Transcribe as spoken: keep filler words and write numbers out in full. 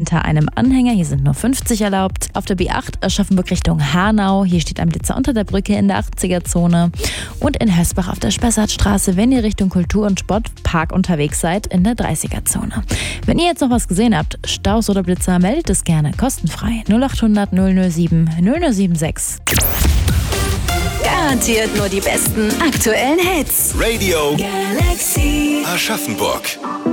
hinter einem Anhänger. Hier sind nur fünfzig erlaubt. Auf der B acht Aschaffenburg Richtung Hanau. Hier steht ein Blitzer unter der Brücke in der achtziger-Zone. Und in Hösbach auf der Spessartstraße, wenn ihr Richtung Kultur- und Sportpark unterwegs seid, in der dreißiger-Zone. Wenn ihr jetzt noch was gesehen habt, Staus oder Blitzer, meldet es gerne kostenfrei. null acht hundert null null sieben null null sieben sechs. Garantiert nur die besten aktuellen Hits. Radio Galaxy Aschaffenburg.